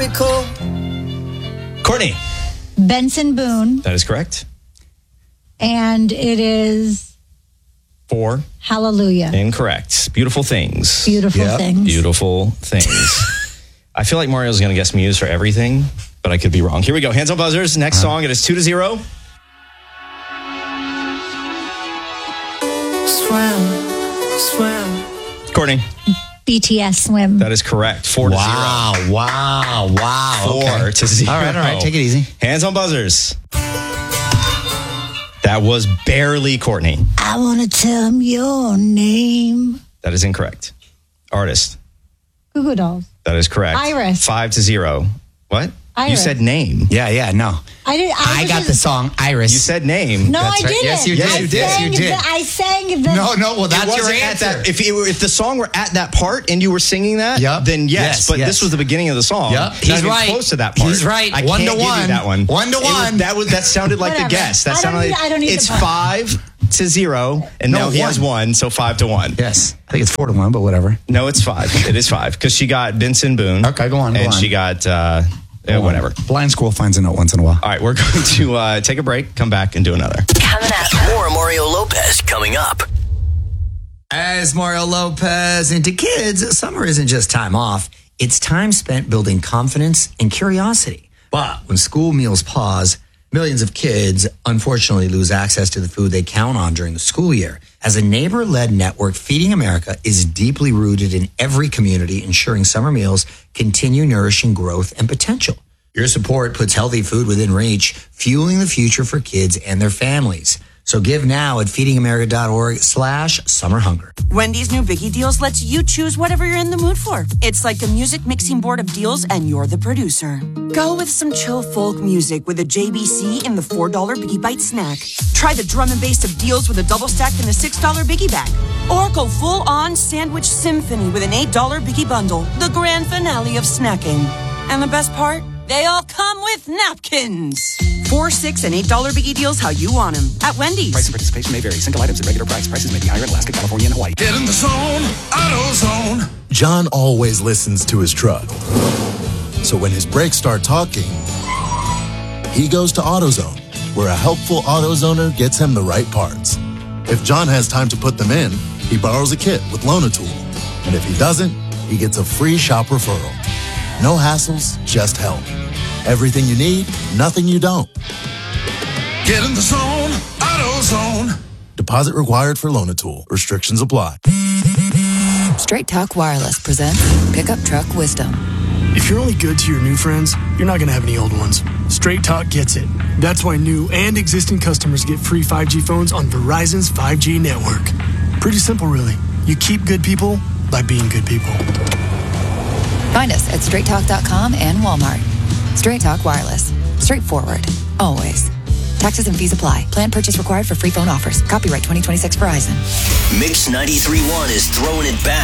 miracle. Courtney. Benson Boone. That is correct. And it is 4. Hallelujah. Incorrect. Beautiful Things. Beautiful Things. Beautiful Things. I feel like Mario's going to guess Muse for everything, but I could be wrong. Here we go. Hands on buzzers. Next song. It is 2-0. Swim. Courtney. BTS Swim. That is correct. 4-0. Wow. 4-0. All right. Take it easy. Hands on buzzers. That was barely Courtney. I want to tell him your name. That is incorrect. Artist. Goo Goo Dolls. That is correct. Iris. 5-0. What? Iris. You said name. Yeah, no. I got the song Iris. You said name. No, That's I right. didn't. Yes, you did. I sang the... No, well, that's your answer. If the song were at that part and you were singing that, then yes. But this was the beginning of the song. Yep. He's right. Close to that part. He's right. I 1 can't to give 1. you that one. 1 to 1. That sounded like the guess. That sounded like I don't need it's the part. 5-0, and now he has 1, so 5-1. Yes. I think it's 4 to 1, but whatever. No, it's 5. It is 5 because she got Benson Boone. Okay, go on. And she got whatever. Blind squirrel finds a note once in a while. All right, we're going to take a break, come back, and do another. Coming up. More Mario Lopez coming up. As Mario Lopez, and to kids, summer isn't just time off. It's time spent building confidence and curiosity. But when school meals pause, millions of kids unfortunately lose access to the food they count on during the school year. As a neighbor-led network, Feeding America is deeply rooted in every community, ensuring summer meals continue nourishing growth and potential. Your support puts healthy food within reach, fueling the future for kids and their families. So give now at feedingamerica.org/summerhunger. Wendy's new Biggie Deals lets you choose whatever you're in the mood for. It's like a music mixing board of deals, and you're the producer. Go with some chill folk music with a JBC in the $4 Biggie Bite snack. Try the drum and bass of deals with a double stack in the $6 Biggie bag. Or go full-on sandwich symphony with an $8 Biggie bundle, the grand finale of snacking. And the best part? They all come with napkins. $4, $6, and $8 Biggie Deals how you want them at Wendy's. Price and participation may vary. Single items at regular price. Prices may be higher in Alaska, California, and Hawaii. Get in the zone, AutoZone. John always listens to his truck. So when his brakes start talking, he goes to AutoZone, where a helpful AutoZoner gets him the right parts. If John has time to put them in, he borrows a kit with Loan-A-Tool. And if he doesn't, he gets a free shop referral. No hassles, just help. Everything you need, nothing you don't. Get in the zone, AutoZone. Deposit required for Loan-A-Tool. Restrictions apply. Straight Talk Wireless presents Pickup Truck Wisdom. If you're only good to your new friends, you're not going to have any old ones. Straight Talk gets it. That's why new and existing customers get free 5G phones on Verizon's 5G network. Pretty simple, really. You keep good people by being good people. Find us at straighttalk.com and Walmart. Straight Talk Wireless. Straightforward. Always. Taxes and fees apply. Plan purchase required for free phone offers. Copyright 2026 Verizon. Mix 93.1 is throwing it back.